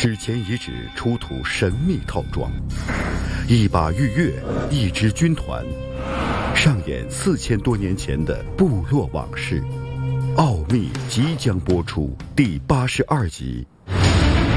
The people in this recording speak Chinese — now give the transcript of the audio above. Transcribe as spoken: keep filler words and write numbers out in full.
史前遗址出土神秘套装，一把玉钺，一支军团，上演四千多年前的部落往事。奥秘即将播出第八十二集。